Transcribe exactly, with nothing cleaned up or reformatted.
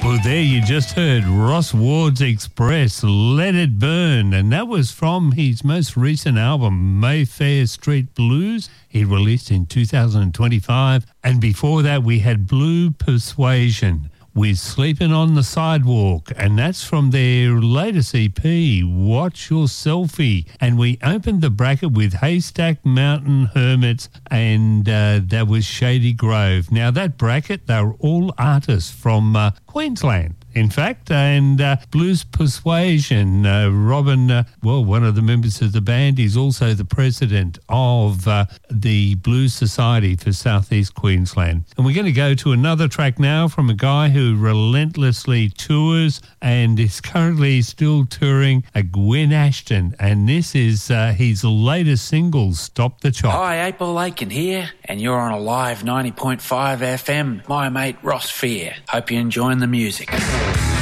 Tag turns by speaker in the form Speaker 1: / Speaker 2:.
Speaker 1: Well, there you just heard Ross Ward's Express, Let It Burn, and that was from his most recent album, Mayfair Street Blues. He released in two thousand twenty-five, and before that we had Blue Persuasion with Sleeping on the Sidewalk, and that's from their latest E P, Watch Your Selfie. And we opened the bracket with Haystack Mountain Hermits, and uh, that was Shady Grove. Now, that bracket, they're all artists from uh, Queensland, in fact, and uh, Blues Persuasion. Uh, Robin, uh, well, one of the members of the band, is also the president of uh, the Blues Society for Southeast Queensland. And we're going to go to another track now from a guy who relentlessly tours and is currently still touring, a Gwen Ashton. And this is uh, his latest single, Stop the Chop.
Speaker 2: Hi, April Aiken here, and you're on a live ninety point five F M. My mate Ross Fear. Hope you're enjoying the music.